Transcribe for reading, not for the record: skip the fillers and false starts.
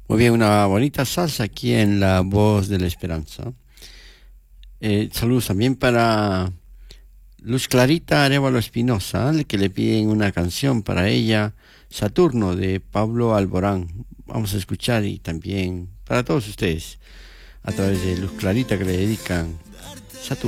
Muy bien, una bonita salsa aquí en La Voz de la Esperanza. Saludos también para Luz Clarita Arevalo Espinosa, que le piden una canción para ella, Saturno, de Pablo Alborán. Vamos a escuchar y también para todos ustedes, a través de Luz Clarita, que le dedican Saturno.